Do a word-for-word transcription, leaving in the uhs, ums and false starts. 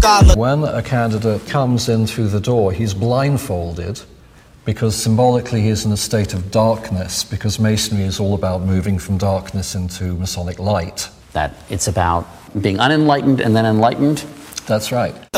dollar. When a candidate comes in through the door, he's blindfolded because symbolically he's in a state of darkness, because Masonry is all about moving from darkness into Masonic light. That it's about being unenlightened and then enlightened. That's right.